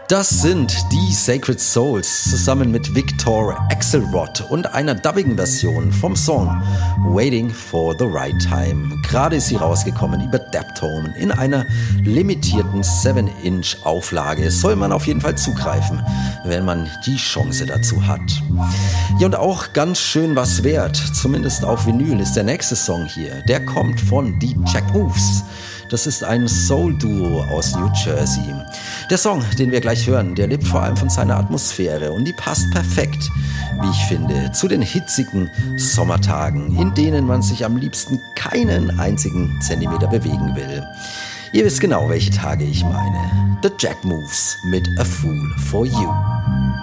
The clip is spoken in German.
Das sind die Sacred Souls zusammen mit Victor Axelrod und einer Dubbing-Version vom Song Waiting for the Right Time. Gerade ist sie rausgekommen über Daptone in einer limitierten 7-Inch-Auflage. Soll man auf jeden Fall zugreifen, wenn man die Chance dazu hat. Ja, und auch ganz schön was wert, zumindest auf Vinyl, ist der nächste Song hier. Der kommt von The Jack Moves. Das ist ein Soul-Duo aus New Jersey. Der Song, den wir gleich hören, der lebt vor allem von seiner Atmosphäre und die passt perfekt, wie ich finde, zu den hitzigen Sommertagen, in denen man sich am liebsten keinen einzigen Zentimeter bewegen will. Ihr wisst genau, welche Tage ich meine. The Jack Moves mit A Fool for You.